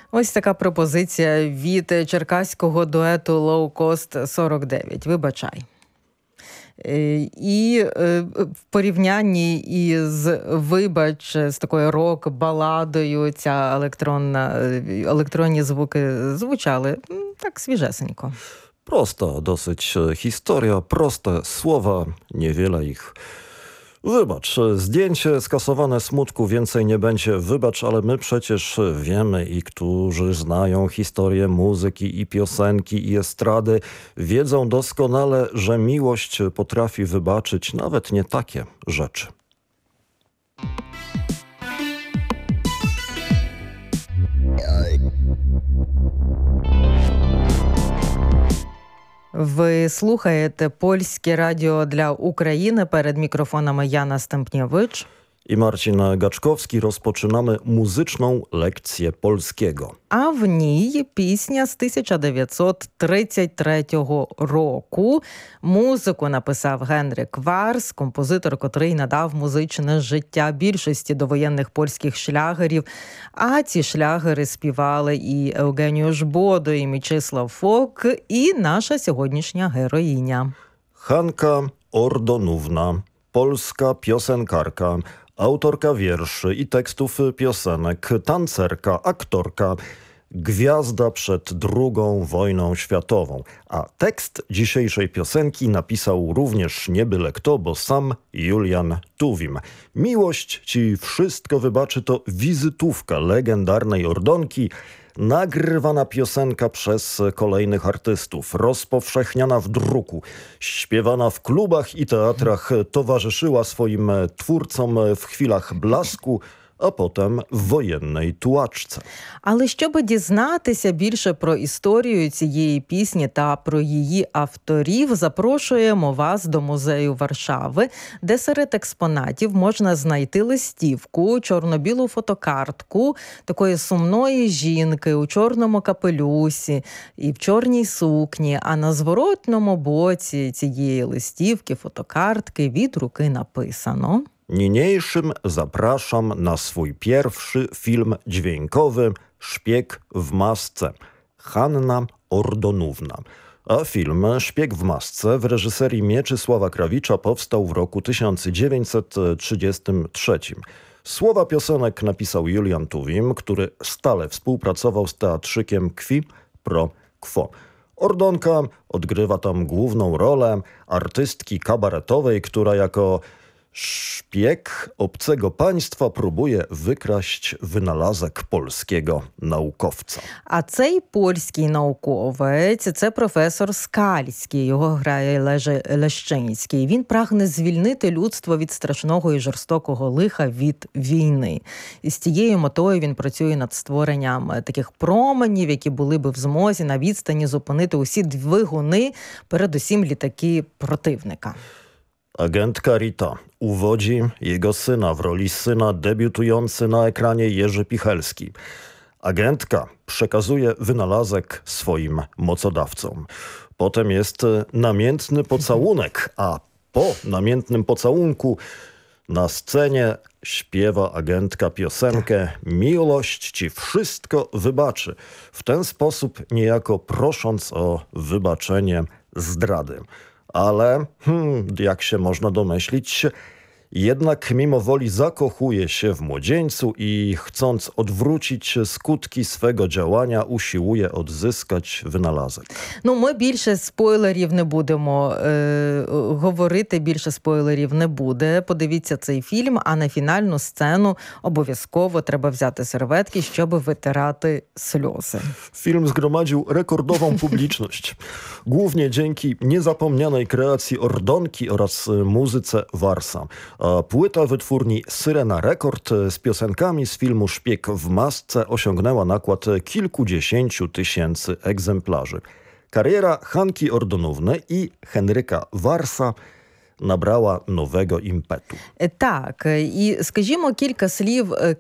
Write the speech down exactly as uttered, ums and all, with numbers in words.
Ось така пропозиція від черкаського дуету Low Cost сорок дев'ять. Вибачай. І в порівнянні із «Вибач» з такою рок-баладою ця електронна, електронні звуки звучали так свіжесенько. Prosta dosyć historia, proste słowa, niewiele ich. Wybacz, zdjęcie skasowane smutku, więcej nie będzie. Wybacz, ale my przecież wiemy i którzy znają historię muzyki i piosenki i estrady, wiedzą doskonale, że miłość potrafi wybaczyć nawet nie takie rzeczy. Ви слухаєте Польське радіо для України. Перед мікрофонами Jana Stępniewicz i Marcin Gaczkowski. Rozpoczynamy muzyczną lekcję polskiego. А в ній пісня з тисяча дев'ятсот тридцять третього року. Музику написав Генрик Варс, композитор, котрий надав музичне життя більшості довоєнних польських шлягерів. А ці шлягери співали і Евгеніуш Бодо, і Мічислав Фок, і наша сьогоднішня героїня. Hanka Ordonówna, polska piosenkarka, autorka wierszy i tekstów piosenek, tancerka, aktorka, gwiazda przed drugą wojną światową. A tekst dzisiejszej piosenki napisał również nie byle kto, bo sam Julian Tuwim. Miłość ci wszystko wybaczy to wizytówka legendarnej Ordonki, nagrywana piosenka przez kolejnych artystów, rozpowszechniana w druku, śpiewana w klubach i teatrach, towarzyszyła swoim twórcom w chwilach blasku, а потім в воєнній туачці. Але щоб дізнатися більше про історію цієї пісні та про її авторів, запрошуємо вас до музею Варшави, де серед експонатів можна знайти листівку, чорно-білу фотокартку такої сумної жінки у чорному капелюсі і в чорній сукні, а на зворотному боці цієї листівки, фотокартки від руки написано: Niniejszym zapraszam na swój pierwszy film dźwiękowy Szpieg w masce. Hanna Ordonówna. A film Szpieg w masce w reżyserii Mieczysława Krawicza powstał w roku tysiąc dziewięćset trzydziestym trzecim. Słowa piosenek napisał Julian Tuwim, który stale współpracował z teatrzykiem Qui Pro Quo. Ordonka odgrywa tam główną rolę artystki kabaretowej, która jako szpieg obcego państwa próbuje wykraść wynalazek polskiego naukowca. А цей польський науковець – це професор Скальський, його грає Леже Лещинський. Він прагне звільнити людство від страшного і жорстокого лиха, від війни. І з цією метою він працює над створенням таких променів, які були би в змозі на відстані зупинити усі двигуни, передусім літаки противника. Agentka Rita uwodzi jego syna w roli syna debiutujący na ekranie Jerzy Pichelski. Agentka przekazuje wynalazek swoim mocodawcom. Potem jest namiętny pocałunek, a po namiętnym pocałunku na scenie śpiewa agentka piosenkę Miłość ci wszystko wybaczy. W ten sposób niejako prosząc o wybaczenie zdrady. Ale, hmm, jak się można domyślić, jednak mimo woli zakochuje się w młodzieńcu i chcąc odwrócić skutki swego działania, usiłuje odzyskać wynalazek. Ну, ми більше спойлерів не будемо е, говорити, більше спойлерів не буде. Подивіться цей фільм, а на фінальну сцену обов'язково треба взяти серветки, щоб витирати сльози. Film zgromadził rekordową publiczność. Głównie dzięki niezapomnianej kreacji Ordonki oraz muzyce Warsa. A płyta wytwórni Syrena Rekord z piosenkami z filmu Szpieg w masce osiągnęła nakład kilkudziesięciu tysięcy egzemplarzy. Kariera Hanki Ordonówny i Henryka Warsa набрала нового імпету. Так, і скажімо кілька слів